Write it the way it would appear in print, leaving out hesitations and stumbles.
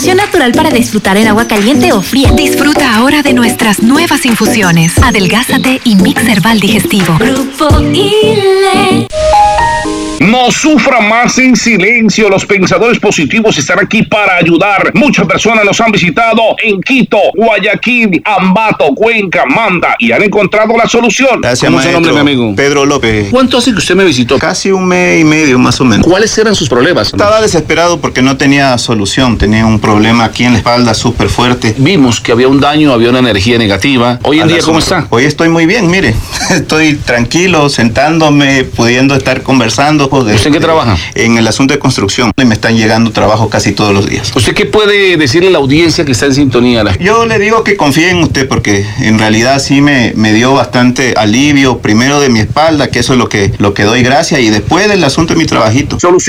infusión natural para disfrutar en agua caliente o fría. Disfruta ahora de nuestras nuevas infusiones. Adelgázate y Mix Herbal Digestivo. Grupo ILE. No sufra más en silencio. Los pensadores positivos están aquí para ayudar. Muchas personas nos han visitado en Quito, Guayaquil, Ambato, Cuenca, Manta y han encontrado la solución. Gracias, ¿Cómo es su nombre, mi amigo? Pedro López. ¿Cuánto hace que usted me visitó? Casi 1 mes y medio más o menos. ¿Cuáles eran sus problemas? Estaba desesperado porque no tenía solución. Tenía un problema aquí en la espalda súper fuerte. Vimos que había un daño, había una energía negativa. Hoy en día, ¿cómo está? Hoy estoy muy bien, mire. Estoy tranquilo, sentándome, pudiendo estar conversando. ¿Usted en qué trabaja? En el asunto de construcción. Y me están llegando trabajos casi todos los días. ¿Usted qué puede decirle a la audiencia que está en sintonía? Yo le digo que confíe en usted porque en realidad sí me dio bastante alivio. Primero de mi espalda, que eso es lo que doy gracias, y después del asunto de mi trabajito. Solución.